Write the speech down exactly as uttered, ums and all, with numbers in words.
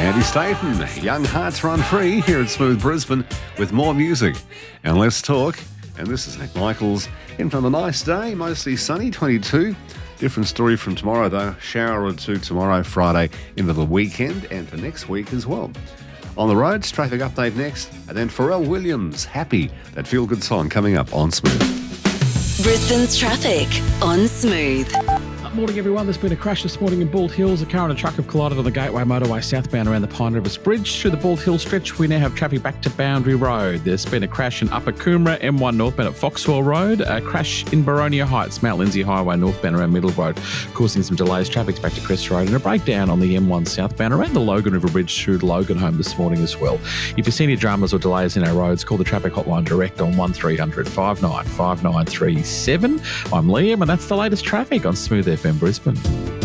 Andy Staten, Young Hearts Run Free here at Smooth Brisbane with more music and less talk. And this is Nick Michaels in for a nice day, mostly sunny, twenty-two. Different story from tomorrow though, shower or two tomorrow, Friday into the weekend and for next week as well. On the roads, traffic update next, and then Pharrell Williams, Happy, that feel-good song coming up on Smooth. Brisbane's traffic on Smooth. Morning, everyone. There's been a crash this morning in Bald Hills. A car and a truck have collided on the Gateway Motorway southbound around the Pine Rivers Bridge. Through the Bald Hill stretch, we now have traffic back to Boundary Road. There's been a crash in Upper Coomera, M one northbound at Foxwell Road. A crash in Baronia Heights, Mount Lindsay Highway northbound around Middle Road, causing some delays. Traffic's back to Crest Road. And a breakdown on the M one southbound around the Logan River Bridge through Logan Home this morning as well. If you see any dramas or delays in our roads, call the traffic hotline direct on one three hundred five nine five nine three seven. I'm Liam, and that's the latest traffic on Smooth F M Brisbane.